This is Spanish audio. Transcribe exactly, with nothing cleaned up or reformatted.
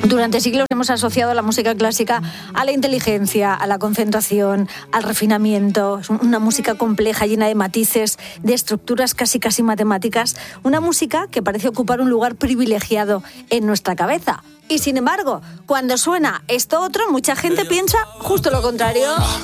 Durante siglos hemos asociado la música clásica a la inteligencia, a la concentración, al refinamiento. Es una música compleja, llena de matices, de estructuras casi casi matemáticas. Una música que parece ocupar un lugar privilegiado en nuestra cabeza. Y sin embargo, cuando suena esto otro, mucha gente piensa justo lo contrario.